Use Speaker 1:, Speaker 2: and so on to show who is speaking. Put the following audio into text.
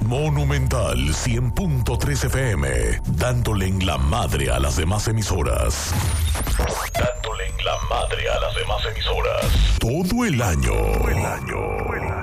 Speaker 1: Monumental 100.3 FM, dándole en la madre a las demás emisoras. Dándole en la madre a las demás emisoras. Todo el año.